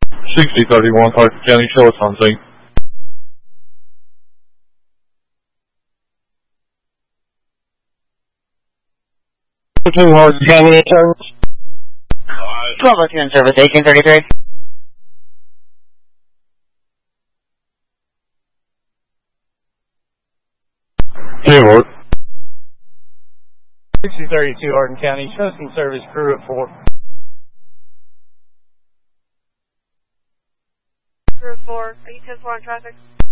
6031 Clark County, show us on scene. Two Hardin County turns. 1202 in service, 1833. Hayward. 6032 Hardin County, show some service crew at 4. Crew 4, are you 10-4 on traffic?